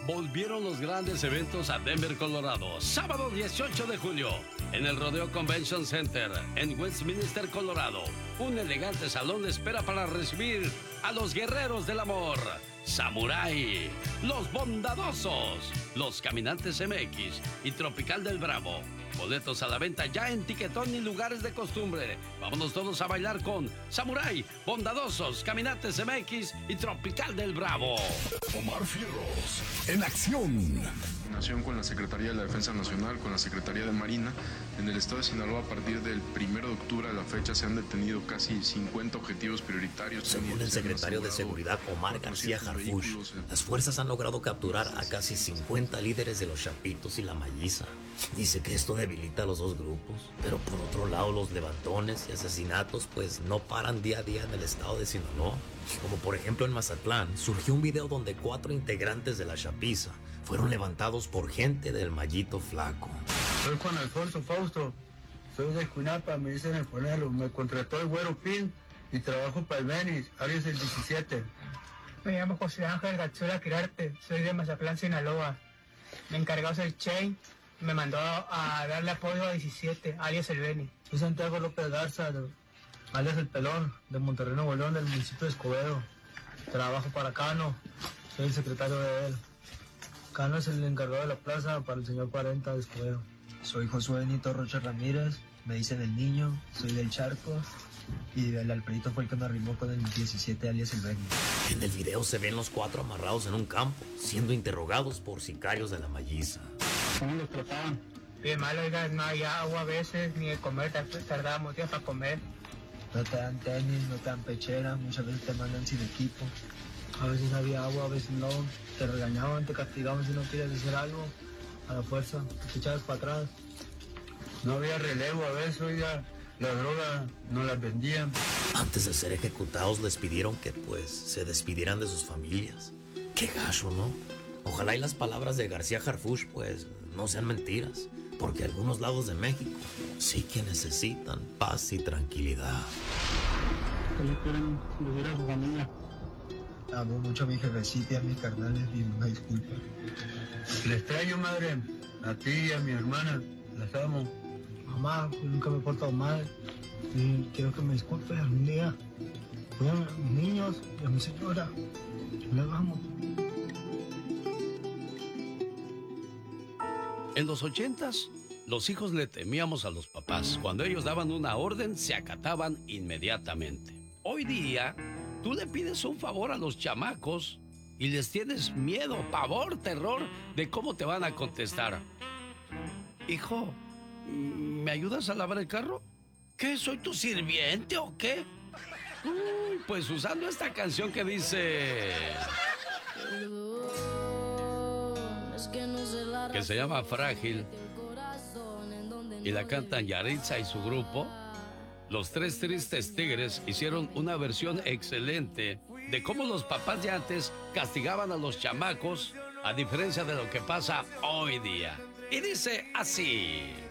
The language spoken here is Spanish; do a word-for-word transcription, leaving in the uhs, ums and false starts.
Volvieron los grandes eventos a Denver, Colorado. Sábado dieciocho de junio, en el Rodeo Convention Center, en Westminster, Colorado. Un elegante salón le espera para recibir a los guerreros del amor. Samurai, Los Bondadosos, Los Caminantes M X y Tropical del Bravo. Boletos a la venta ya en Tiquetón y lugares de costumbre. Vámonos todos a bailar con Samurai, Bondadosos, Caminantes M X y Tropical del Bravo. Omar Fierros, en acción. Nación con la Secretaría de la Defensa Nacional, con la Secretaría de Marina. En el estado de Sinaloa, a partir del primero de octubre a la fecha, se han detenido casi cincuenta objetivos prioritarios. Según el secretario de Seguridad, Omar García Harfuch, las fuerzas han logrado capturar a casi cincuenta líderes de los Chapitos y la Malliza. Dice que esto debilita a los dos grupos, pero por otro lado los levantones y asesinatos pues no paran día a día en el estado de Sinaloa. Como por ejemplo en Mazatlán, surgió un video donde cuatro integrantes de la Chapiza fueron levantados por gente del Mallito Flaco. Soy Juan Alfonso Fausto, soy de Escuinapa, me dicen el Ponelo, me contrató el Güero Pin y trabajo para el Benis, Arias el diecisiete. Me llamo José Ángel Gatzura Quirarte, soy de Mazatlán, Sinaloa. Me encargó el Chain, me mandó a darle apoyo a diecisiete, alias el Beni. Soy Santiago López Garza, alias el Pelón, de Monterrey, Nuevo León, del municipio de Escobedo. Trabajo para Cano, soy el secretario de él. Cano es el encargado de la plaza para el señor cuarenta de Escobedo. Soy Josué Benito Rocha Ramírez, me dicen el Niño, soy del Charco. Y el Alfredito fue el que me arrimó con el diecisiete, alias el Benny. En el video se ven los cuatro amarrados en un campo, siendo interrogados por sicarios de la Malliza. ¿Cómo los trataban? Bien mal, oiga, no hay agua a veces, ni de comer, tardábamos días para comer. No te dan tenis, no te dan pechera, muchas veces te mandan sin equipo. A veces había agua, a veces no. Te regañaban, te castigaban si no querías hacer algo. A la fuerza, te echabas para atrás. No había relevo a veces, oiga. La droga no la vendían. Antes de ser ejecutados les pidieron que pues se despidieran de sus familias. Qué gacho, ¿no? Ojalá y las palabras de García Harfuch pues no sean mentiras, porque algunos lados de México sí que necesitan paz y tranquilidad. ¿Qué le quieren decir a su familia? Amo mucho a mi jefecita y a mis carnales y una disculpa. Les extraño, madre, a ti y a mi hermana. Las amo. Mamá, yo nunca me he portado mal y quiero que me disculpes algún día. Cuídame a mis niños y a mi señora. Les amo. En los ochentas, los hijos le temíamos a los papás. Cuando ellos daban una orden, se acataban inmediatamente. Hoy día, tú le pides un favor a los chamacos y les tienes miedo, pavor, terror de cómo te van a contestar. Hijo, ¿me ayudas a lavar el carro? ¿Qué? ¿Soy tu sirviente o qué? Uy, pues usando esta canción que dice... que se llama Frágil y la cantan Yaritza y su grupo. Los Tres Tristes Tigres hicieron una versión excelente de cómo los papás de antes castigaban a los chamacos, a diferencia de lo que pasa hoy día. Y dice así...